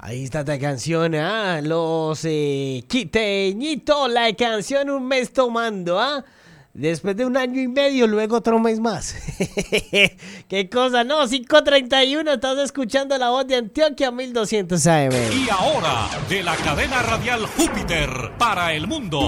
Ahí está esta canción, los quiteñitos, la canción Un Mes Tomando, Después de 1 año y medio, luego otro mes más. Qué cosa, no, 5:31, estás escuchando La Voz de Antioquia 1200 AM. Y ahora, de la cadena radial Júpiter para el mundo.